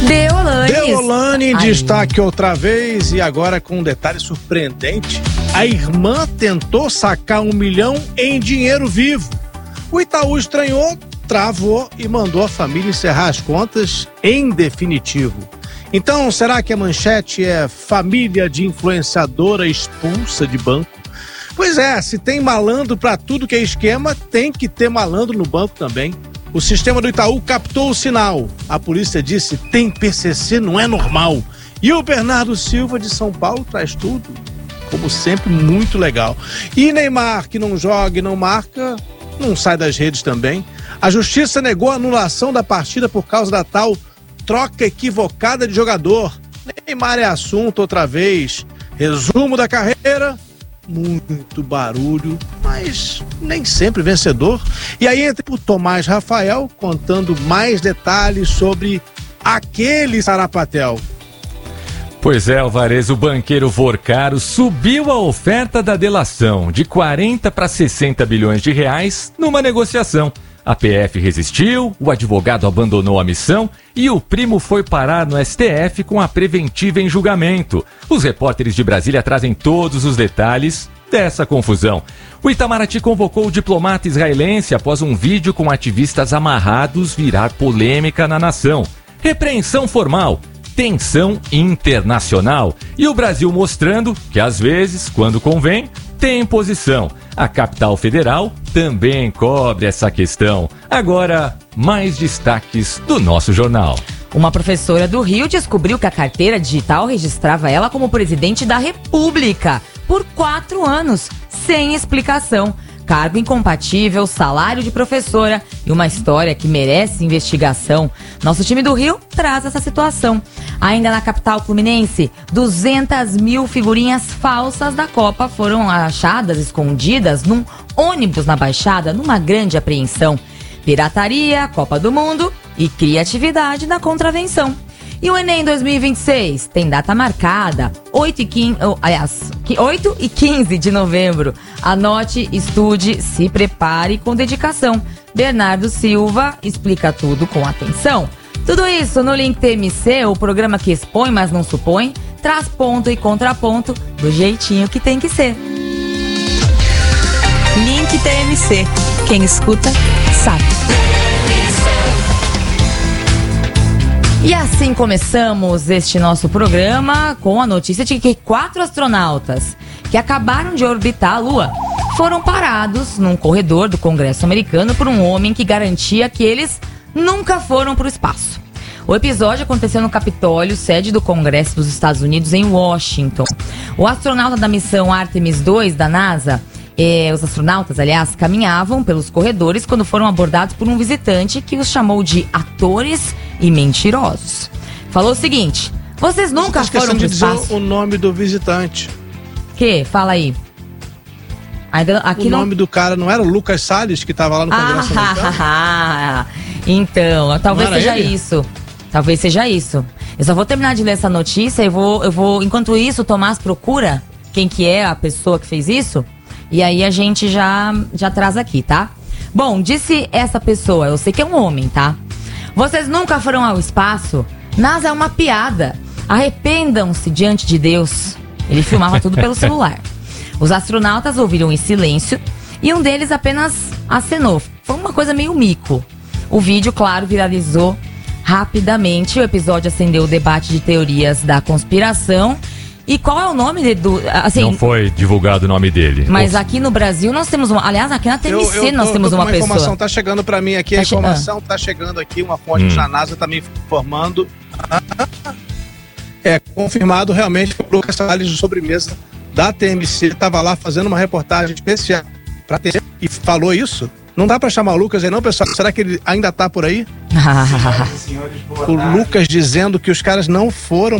Deolane em destaque outra vez, e agora com um detalhe surpreendente. A irmã tentou sacar 1 milhão em dinheiro vivo. O Itaú estranhou, travou e mandou a família encerrar as contas em definitivo. Então, será que a manchete é família de influenciadora expulsa de banco? Pois é, se tem malandro para tudo que é esquema, tem que ter malandro no banco também. O sistema do Itaú captou o sinal. A polícia disse, tem PCC, não é normal. E o Bernardo Silva de São Paulo traz tudo, como sempre, muito legal. E Neymar, que não joga e não marca, não sai das redes também. A justiça negou a anulação da partida por causa da tal troca equivocada de jogador. Neymar é assunto outra vez. Resumo da carreira, muito barulho, mas nem sempre vencedor. E aí entra o Tomás Rafael contando mais detalhes sobre aquele sarapatel. Pois é, Alvarez, o banqueiro Vorcaro subiu a oferta da delação de 40 para 60 bilhões de reais numa negociação. A PF resistiu, o advogado abandonou a missão e o primo foi parar no STF com a preventiva em julgamento. Os repórteres de Brasília trazem todos os detalhes dessa confusão. O Itamaraty convocou o diplomata israelense após um vídeo com ativistas amarrados virar polêmica na nação. Repreensão formal, tensão internacional e o Brasil mostrando que às vezes, quando convém, tem posição. A capital federal também cobre essa questão. Agora, mais destaques do nosso jornal. Uma professora do Rio descobriu que a carteira digital registrava ela como presidente da República por 4 anos, sem explicação. Cargo incompatível, salário de professora e uma história que merece investigação. Nosso time do Rio traz essa situação. Ainda na capital fluminense, 200 mil figurinhas falsas da Copa foram achadas escondidas num ônibus na Baixada, numa grande apreensão. Pirataria, Copa do Mundo e criatividade na contravenção. E o Enem 2026 tem data marcada, 8 e 15 de novembro. Anote, estude, se prepare com dedicação. Bernardo Silva explica tudo com atenção. Tudo isso no Link TMC, o programa que expõe, mas não supõe, traz ponto e contraponto do jeitinho que tem que ser. Link TMC. Quem escuta, sabe. E assim começamos este nosso programa com a notícia de que 4 astronautas que acabaram de orbitar a Lua foram parados num corredor do Congresso americano por um homem que garantia que eles nunca foram para o espaço. O episódio aconteceu no Capitólio, sede do Congresso dos Estados Unidos, em Washington. O astronauta da missão Artemis 2 da NASA, os astronautas, aliás, caminhavam pelos corredores quando foram abordados por um visitante que os chamou de atores e mentirosos. Falou o seguinte: vocês nunca foram pro espaço? Dizer o nome do visitante. Que? Fala aí. Aqui o nome do cara não era o Lucas Salles, que estava lá no Congresso americano? Então, talvez seja isso. Talvez seja isso. Eu só vou terminar de ler essa notícia e vou, enquanto isso, o Tomás procura quem que é a pessoa que fez isso. E aí a gente já traz aqui, tá? Bom, disse essa pessoa, eu sei que é um homem, tá? Vocês nunca foram ao espaço? NASA é uma piada. Arrependam-se diante de Deus. Ele filmava tudo pelo celular. Os astronautas ouviram em silêncio e um deles apenas acenou. Foi uma coisa meio mico. O vídeo, claro, viralizou rapidamente. O episódio acendeu o debate de teorias da conspiração. E qual é o nome do... Assim, não foi divulgado o nome dele. Mas aqui no Brasil nós temos uma... Aliás, aqui na TMC nós temos uma pessoa. A informação tá chegando para mim aqui. A informação tá chegando aqui. Uma fonte da NASA tá me informando. É confirmado realmente que o Lucas Salles, de sobremesa da TMC, estava lá fazendo uma reportagem especial para TMC e falou isso. Não dá para chamar o Lucas aí não, pessoal? Será que ele ainda tá por aí? O Lucas dizendo que os caras não foram